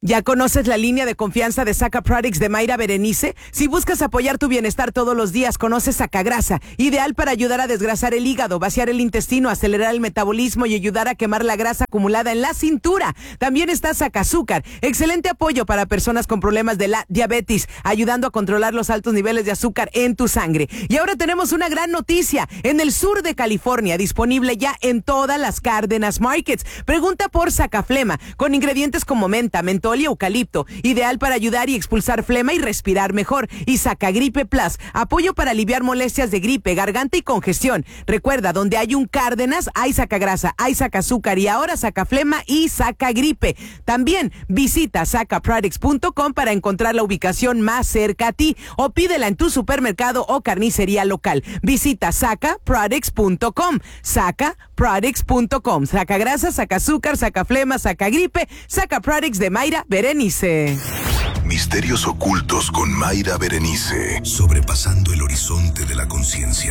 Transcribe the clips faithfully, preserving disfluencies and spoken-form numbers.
¿Ya conoces la línea de confianza de Saca Products de Mayra Berenice? Si buscas apoyar tu bienestar todos los días, conoce Sacagrasa, ideal para ayudar a desgrasar el hígado, vaciar el intestino, acelerar el metabolismo y ayudar a quemar la grasa acumulada en la cintura. También está Sacazúcar, excelente apoyo para personas con problemas de la diabetes, ayudando a controlar los altos niveles de azúcar en tu sangre. Y ahora tenemos una gran noticia, en el sur de California, disponible ya en todas las Cárdenas Markets. Pregunta por Sacaflema, con ingredientes como menta, mentol y eucalipto, ideal para ayudar y expulsar flema y respirar mejor. Y Sacagripe Plus, apoyo para aliviar molestias de gripe, garganta y congestión. Recuerda, donde hay un Cárdenas, hay Sacagrasa, hay Sacazúcar y ahora Sacaflema y Sacagripe. También visita saca products punto com para encontrar la ubicación más cerca a ti o pídela en tu supermercado o carnicería local. Visita saca products punto com, saca products punto com. Sacagrasa, Sacazúcar, Sacaflema, Sacagripe, Saca Products de Mayra Berenice. Misterios ocultos con Mayra Berenice. Sobrepasando el horizonte de la conciencia.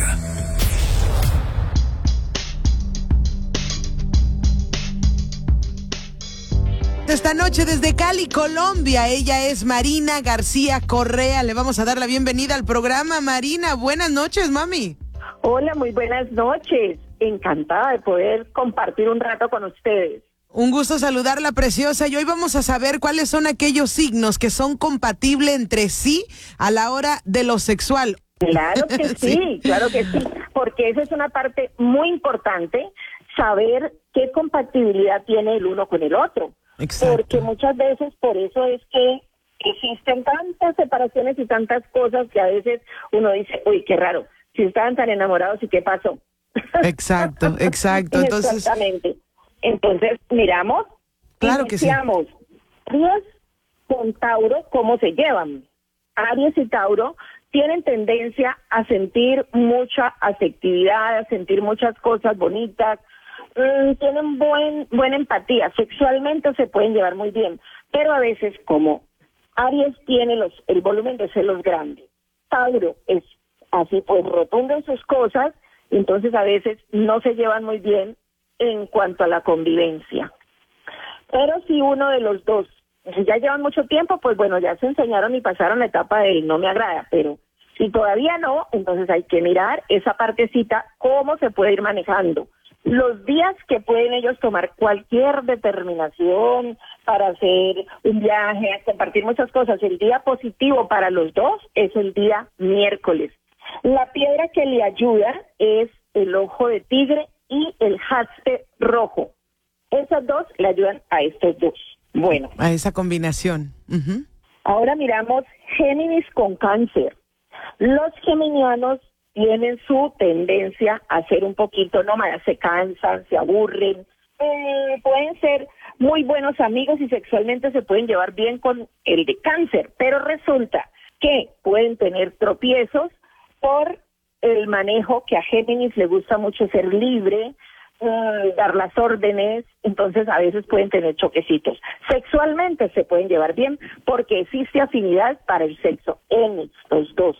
Esta noche desde Cali, Colombia, ella es Marina García Correa. Le vamos a dar la bienvenida al programa. Marina, buenas noches, mami. Hola, muy buenas noches. Encantada de poder compartir un rato con ustedes. Un gusto saludarla, preciosa. Y hoy vamos a saber cuáles son aquellos signos que son compatibles entre sí a la hora de lo sexual. Claro que sí, sí, claro que sí, porque esa es una parte muy importante, saber qué compatibilidad tiene el uno con el otro. Exacto. Porque muchas veces por eso es que existen tantas separaciones y tantas cosas que a veces uno dice, uy, qué raro, si estaban tan enamorados y qué pasó. Exacto, exacto. Entonces, exactamente. Entonces, miramos, claro que sí. Iniciamos. Aries con Tauro, ¿cómo se llevan? Aries y Tauro tienen tendencia a sentir mucha afectividad, a sentir muchas cosas bonitas, mmm, tienen buen buena empatía, sexualmente se pueden llevar muy bien, pero a veces como Aries tiene los el volumen de celos grande, Tauro es así pues rotundo en sus cosas, entonces a veces no se llevan muy bien en cuanto a la convivencia. Pero si uno de los dos, si ya llevan mucho tiempo, pues bueno, ya se enseñaron y pasaron la etapa del no me agrada, pero si todavía no, entonces hay que mirar esa partecita, cómo se puede ir manejando. Los días que pueden ellos tomar cualquier determinación para hacer un viaje, compartir muchas cosas, el día positivo para los dos es el día miércoles. La piedra que le ayuda es el ojo de tigre y el jaspe rojo. Esas dos le ayudan a estos dos. Bueno. A esa combinación. Uh-huh. Ahora miramos Géminis con Cáncer. Los geminianos tienen su tendencia a ser un poquito nómadas, se cansan, se aburren, eh, pueden ser muy buenos amigos y sexualmente se pueden llevar bien con el de Cáncer, pero resulta que pueden tener tropiezos por el manejo que a Géminis le gusta mucho ser libre, eh, dar las órdenes, entonces a veces pueden tener choquecitos. Sexualmente se pueden llevar bien porque existe afinidad para el sexo en estos dos.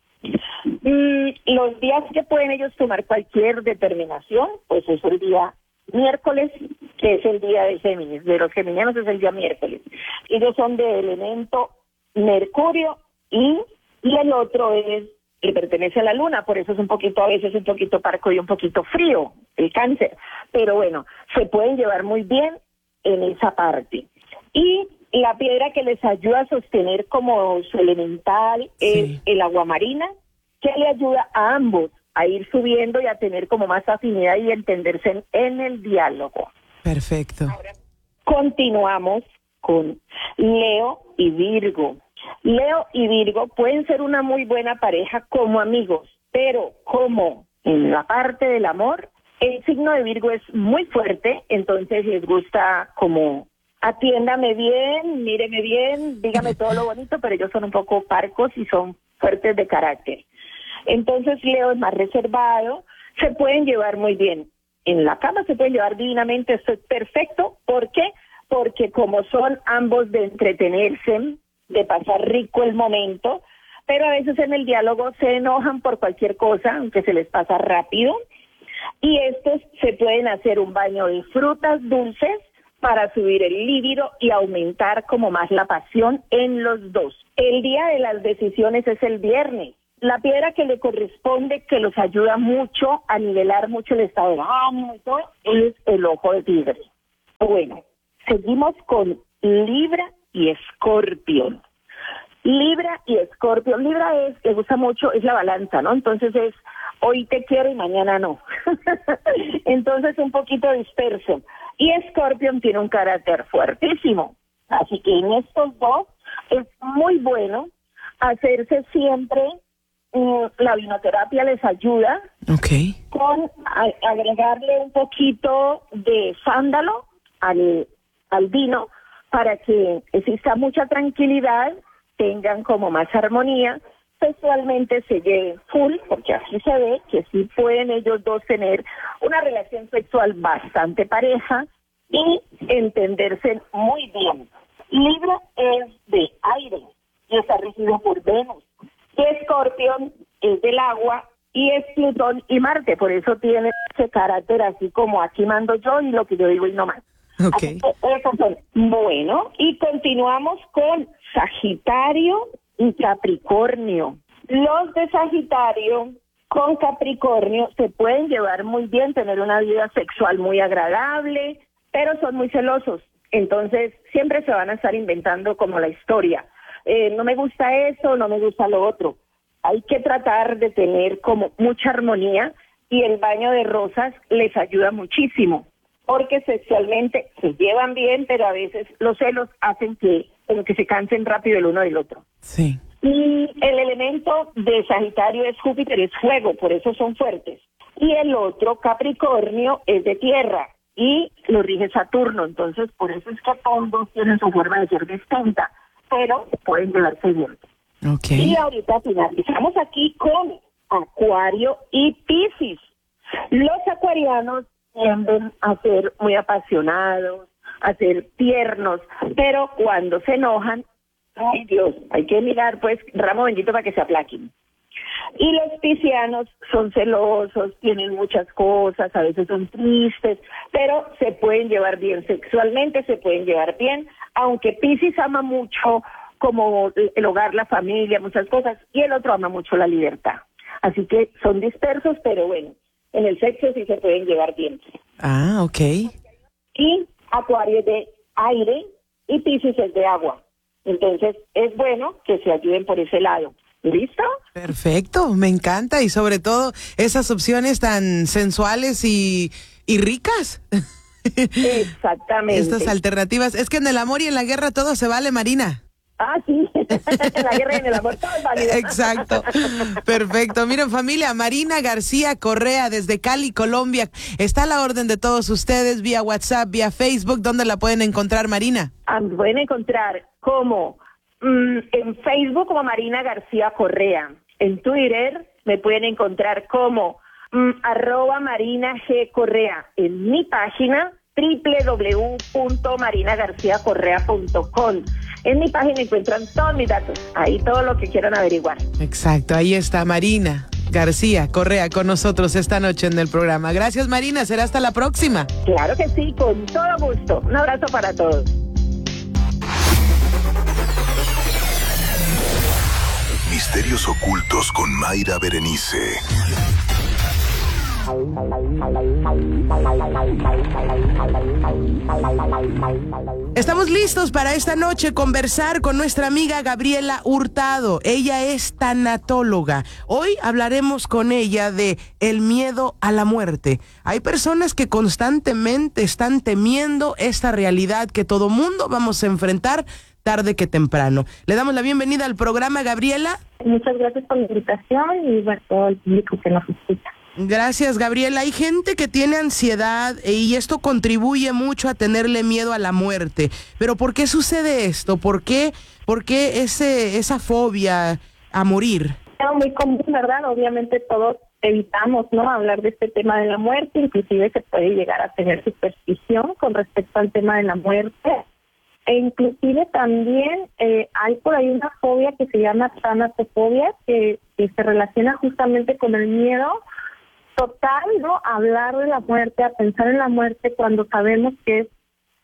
Mm, los días que pueden ellos tomar cualquier determinación, pues es el día miércoles, que es el día de Géminis, de los geminianos es el día miércoles. Ellos son de elemento Mercurio y, y el otro es que pertenece a la luna, por eso es un poquito, a veces un poquito parco y un poquito frío, el Cáncer, pero bueno, se pueden llevar muy bien en esa parte. Y la piedra que les ayuda a sostener como su elemental es sí. el aguamarina, que le ayuda a ambos a ir subiendo y a tener como más afinidad y entenderse en, en el diálogo. Perfecto. Ahora, continuamos con Leo y Virgo. Leo y Virgo pueden ser una muy buena pareja como amigos, pero como en la parte del amor, el signo de Virgo es muy fuerte, entonces les gusta como atiéndame bien, míreme bien, dígame todo lo bonito, pero ellos son un poco parcos y son fuertes de carácter. Entonces Leo es más reservado, se pueden llevar muy bien. En la cama se pueden llevar divinamente, esto es perfecto. ¿Por qué? Porque como son ambos de entretenerse, de pasar rico el momento, pero a veces en el diálogo se enojan por cualquier cosa, aunque se les pasa rápido, y estos se pueden hacer un baño de frutas dulces para subir el líbido y aumentar como más la pasión en los dos. El día de las decisiones es el viernes. La piedra que le corresponde, que los ayuda mucho a nivelar mucho el estado de ánimo y todo, es el ojo de tigre. Bueno, seguimos con Libra y Escorpio. Libra y Escorpio. Libra es, que gusta mucho, es la balanza, ¿no? Entonces es, hoy te quiero y mañana no. Entonces un poquito disperso. Y Escorpio tiene un carácter fuertísimo. Así que en estos dos es muy bueno hacerse siempre, eh, la vinoterapia les ayuda, okay, con a, agregarle un poquito de sándalo al, al vino para que exista mucha tranquilidad, tengan como más armonía, sexualmente se lleven full, porque así se ve que sí pueden ellos dos tener una relación sexual bastante pareja y entenderse muy bien. Libra es de aire y está regido por Venus. Y Escorpión es del agua y es Plutón y Marte, por eso tiene ese carácter así como aquí mando yo y lo que yo digo y no más. Okay. Así que esos son. Bueno, y continuamos con Sagitario y Capricornio. Los de Sagitario con Capricornio se pueden llevar muy bien, tener una vida sexual muy agradable, pero son muy celosos. Entonces siempre se van a estar inventando como la historia. Eh, no me gusta eso, no me gusta lo otro. Hay que tratar de tener como mucha armonía y el baño de rosas les ayuda muchísimo, porque sexualmente se llevan bien, pero a veces los celos hacen que, como que se cansen rápido el uno del otro. Sí. Y el elemento de Sagitario es Júpiter, es fuego, por eso son fuertes. Y el otro, Capricornio, es de tierra y lo rige Saturno, entonces por eso es que todos tienen su forma de ser distinta, pero pueden llevarse bien. Okay. Y ahorita finalizamos aquí con Acuario y Piscis. Los acuarianos tienden a ser muy apasionados, a ser tiernos, pero cuando se enojan, ay Dios, hay que mirar pues ramo bendito para que se aplaquen. Y los piscianos son celosos, tienen muchas cosas, a veces son tristes, pero se pueden llevar bien sexualmente, se pueden llevar bien, aunque Piscis ama mucho como el hogar, la familia, muchas cosas, y el otro ama mucho la libertad. Así que son dispersos, pero bueno, en el sexo sí se pueden llevar bien. Ah, ok. Y Acuario es de aire y Piscis es de agua. Entonces es bueno que se ayuden por ese lado. ¿Listo? Perfecto, me encanta, y sobre todo esas opciones tan sensuales y, y ricas. Exactamente. Estas alternativas. Es que en el amor y en la guerra todo se vale, Marina. Ah, sí, en la guerra y en el amor todo es válido. Exacto, perfecto. Miren, familia, Marina García Correa desde Cali, Colombia. Está a la orden de todos ustedes vía WhatsApp, vía Facebook. ¿Dónde la pueden encontrar, Marina? Ah, pueden encontrar como mm, en Facebook como Marina García Correa. En Twitter me pueden encontrar como mm, arroba Marina G Correa. En mi página doble u doble u doble u punto marina garcía correa punto com. En mi página encuentran todos mis datos, ahí todo lo que quieran averiguar. Exacto, ahí está Marina García Correa con nosotros esta noche en el programa. Gracias, Marina, será hasta la próxima. Claro que sí, con todo gusto. Un abrazo para todos. Misterios ocultos con Mayra Berenice. Estamos listos para esta noche conversar con nuestra amiga Gabriela Hurtado. Ella es tanatóloga. Hoy hablaremos con ella de el miedo a la muerte. Hay personas que constantemente están temiendo esta realidad que todo mundo vamos a enfrentar tarde que temprano. Le damos la bienvenida al programa, Gabriela. Muchas gracias por la invitación y por todo el público que nos escucha. Gracias, Gabriela. Hay gente que tiene ansiedad y esto contribuye mucho a tenerle miedo a la muerte. Pero ¿por qué sucede esto? ¿Por qué, por qué ese, esa fobia a morir? Es muy común, ¿verdad? Obviamente todos evitamos, ¿no?, hablar de este tema de la muerte. Inclusive se puede llegar a tener superstición con respecto al tema de la muerte. E inclusive también eh, hay por ahí una fobia que se llama tanatofobia, que, que se relaciona justamente con el miedo total, ¿no?, a hablar de la muerte, a pensar en la muerte cuando sabemos que es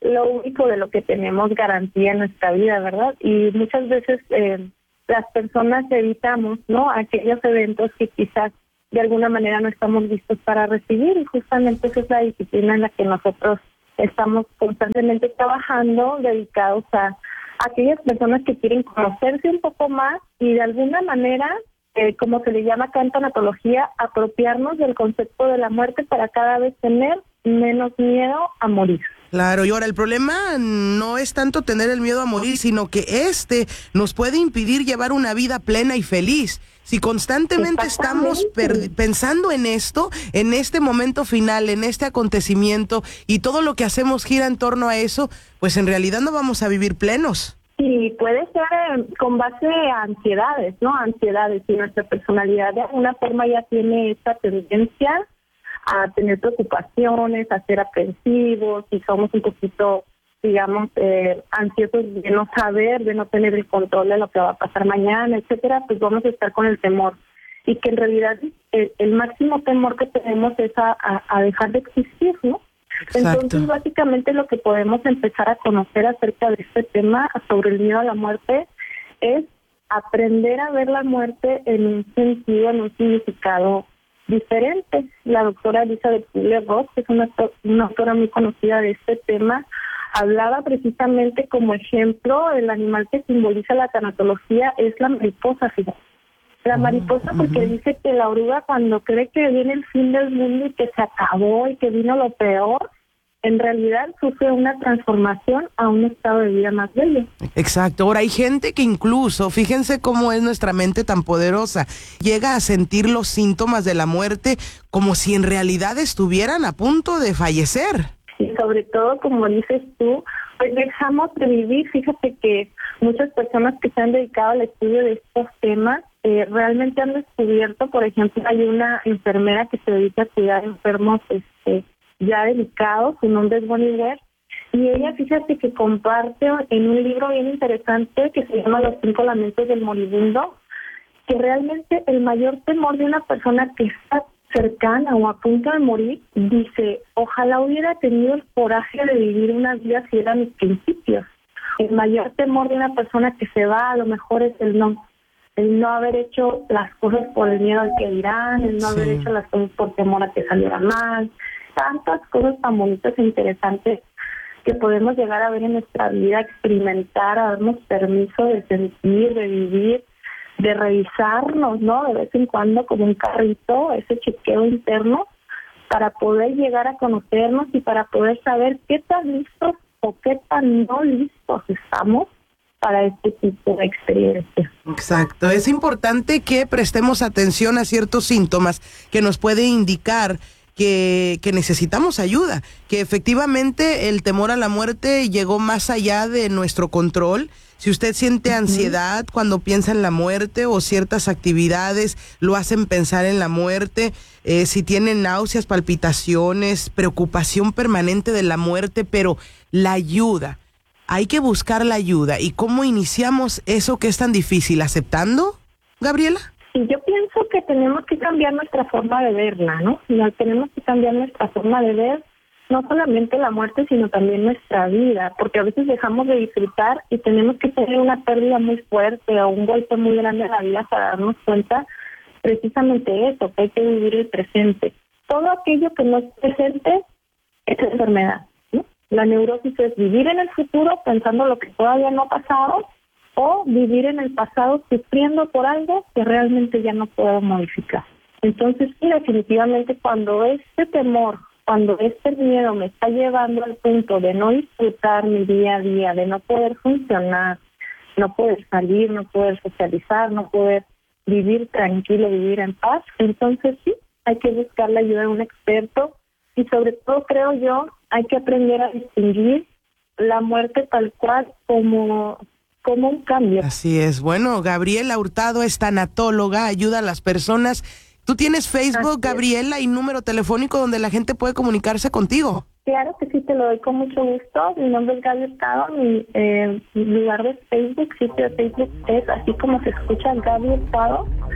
lo único de lo que tenemos garantía en nuestra vida, ¿verdad? Y muchas veces eh, las personas evitamos, ¿no?, aquellos eventos que quizás de alguna manera no estamos listos para recibir, y justamente esa es la disciplina en la que nosotros estamos constantemente trabajando, dedicados a aquellas personas que quieren conocerse un poco más y de alguna manera, eh, como se le llama acá en tanatología, apropiarnos del concepto de la muerte para cada vez tener menos miedo a morir. Claro, y ahora el problema no es tanto tener el miedo a morir, sino que este nos puede impedir llevar una vida plena y feliz. Si constantemente estamos per- pensando en esto, en este momento final, en este acontecimiento, y todo lo que hacemos gira en torno a eso, pues en realidad no vamos a vivir plenos. Y puede ser eh, con base a ansiedades, ¿no? Ansiedades, y nuestra personalidad de alguna forma ya tiene esta tendencia a tener preocupaciones, a ser aprensivos, y somos un poquito, digamos, eh, ansiosos de no saber, de no tener el control de lo que va a pasar mañana, etcétera, pues vamos a estar con el temor. Y que en realidad el, el máximo temor que tenemos es a, a, a dejar de existir, ¿no? Exacto. Entonces, básicamente lo que podemos empezar a conocer acerca de este tema, sobre el miedo a la muerte, es aprender a ver la muerte en un sentido, en un significado diferente. La doctora Elizabeth Kubler-Ross, que es una, una autora muy conocida de este tema, hablaba precisamente como ejemplo, el animal que simboliza la tanatología es la mariposa, fíjate. La mariposa, porque uh-huh. dice que la oruga, cuando cree que viene el fin del mundo y que se acabó y que vino lo peor, en realidad sufre una transformación a un estado de vida más bello. Exacto. Ahora hay gente que incluso, fíjense cómo es nuestra mente tan poderosa, llega a sentir los síntomas de la muerte como si en realidad estuvieran a punto de fallecer. Y sobre todo, como dices tú, pues dejamos de vivir. Fíjate que muchas personas que se han dedicado al estudio de estos temas eh, realmente han descubierto, por ejemplo, hay una enfermera que se dedica a cuidar enfermos este, ya delicados, su nombre es Bonnie Ware, y ella, fíjate que comparte en un libro bien interesante que se llama Los cinco lamentos del moribundo, que realmente el mayor temor de una persona que está cercana o a punto de morir, dice, ojalá hubiera tenido el coraje de vivir una vida fiel a mis principios. El mayor temor de una persona que se va a lo mejor es el no, el no haber hecho las cosas por el miedo al que dirán, el no sí. haber hecho las cosas por temor a que saliera mal, tantas cosas tan bonitas e interesantes que podemos llegar a ver en nuestra vida, experimentar, a darnos permiso de sentir, de vivir, de revisarnos, ¿no? De vez en cuando como un carrito, ese chequeo interno, para poder llegar a conocernos y para poder saber qué tan listos o qué tan no listos estamos para este tipo de experiencias. Exacto. Es importante que prestemos atención a ciertos síntomas que nos pueden indicar que, que necesitamos ayuda, que efectivamente el temor a la muerte llegó más allá de nuestro control. Si usted siente ansiedad uh-huh. cuando piensa en la muerte, o ciertas actividades lo hacen pensar en la muerte, eh, si tiene náuseas, palpitaciones, preocupación permanente de la muerte, pero la ayuda, hay que buscar la ayuda. ¿Y cómo iniciamos eso que es tan difícil? ¿Aceptando, Gabriela? Sí, yo pienso que tenemos que cambiar nuestra forma de verla, ¿no? Tenemos que cambiar nuestra forma de ver no solamente la muerte, sino también nuestra vida, porque a veces dejamos de disfrutar y tenemos que tener una pérdida muy fuerte o un golpe muy grande en la vida para darnos cuenta precisamente eso, que hay que vivir el presente. Todo aquello que no es presente es enfermedad, ¿no? La neurosis es vivir en el futuro pensando lo que todavía no ha pasado, o vivir en el pasado sufriendo por algo que realmente ya no puedo modificar. Entonces, sí, definitivamente cuando este temor, cuando este miedo me está llevando al punto de no disfrutar mi día a día, de no poder funcionar, no poder salir, no poder socializar, no poder vivir tranquilo, vivir en paz, entonces sí, hay que buscar la ayuda de un experto y sobre todo, creo yo, hay que aprender a distinguir la muerte tal cual como... como un cambio. Así es. Bueno, Gabriela Hurtado es tanatóloga, ayuda a las personas. ¿Tú tienes Facebook, Gabriela, y número telefónico donde la gente puede comunicarse contigo? Claro que sí, te lo doy con mucho gusto. Mi nombre es Gaby Hurtado, mi, eh, mi lugar de Facebook, sitio de Facebook es así como se escucha, Gaby Hurtado.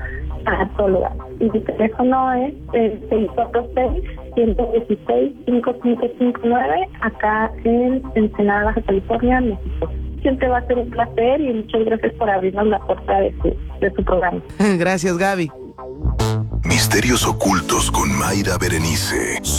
tanatóloga. Y mi teléfono es el seis cuatro seis, uno uno seis, cinco cinco cinco nueve, acá en Ensenada, Baja California, México. Siempre va a ser un placer y muchas gracias por abrirnos la puerta de su, de su programa. Gracias, Gaby. Misterios ocultos con Mayra Berenice.